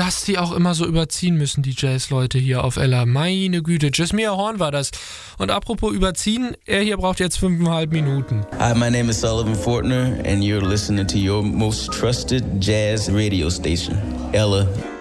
Was die auch immer so überziehen müssen, die Jazzleute hier auf Ella. Meine Güte, Jasmine Horn war das. Und apropos überziehen, er hier braucht jetzt 5,5 Minuten. Hi, my name is Sullivan Fortner and you're listening to your most trusted jazz radio station, Ella.